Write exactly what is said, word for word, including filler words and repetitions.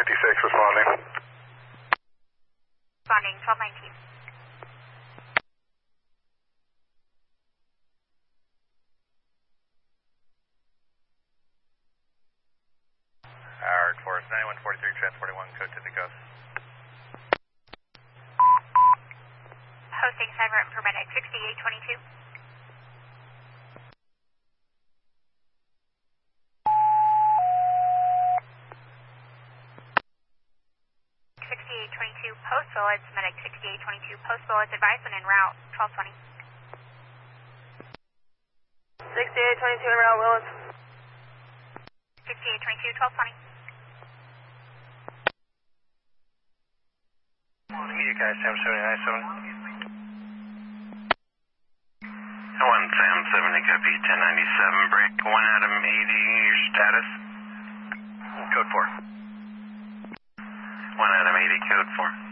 fifty-six responding. Responding, twelve nineteen. Howard, Forest ninety-one forty-three, transporting one code to the coast. Hosting side route for medic sixty-eight twenty-two. sixty-eight twenty-two, post Willits, medic sixty-eight twenty-two, post Willits, advisement en route, twelve twenty. sixty-eight twenty-two en route, Willits. sixty-eight twenty-two, twelve twenty. Media guys, Sam seventy-nine seven. one Sam seventy, copy ten ninety-seven, break one Adam eighty, your status? Code four. one Adam eighty, code four.